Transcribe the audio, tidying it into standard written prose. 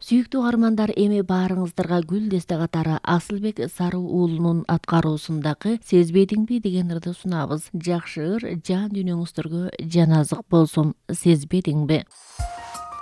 Сүйүктүү угармандар, эми баарыңыздарга Гүл десте катары Асылбек Сары уулунун аткаруусундагы Сезбедиңби деген ырды сунабыз. Жакшы ыр жан дүйнөңүздөргө жаназык болсун. Сезбедиңби?